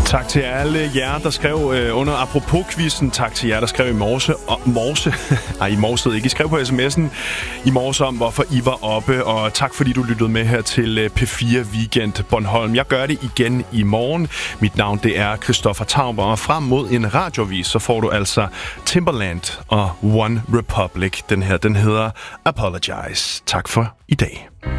Tak til alle jer, der skrev under apropos-quizzen. Tak til jer, der skrev i morse. I morse ikke. I skrev på sms'en i morse om, hvorfor I var oppe. Og tak fordi du lyttede med her til P4 Weekend Bornholm. Jeg gør det igen i morgen. Mit navn det er Christoffer Tauber. Og frem mod en radiovis, så får du altså Timbaland og One Republic. Den her, den hedder Apologize. Tak for i dag.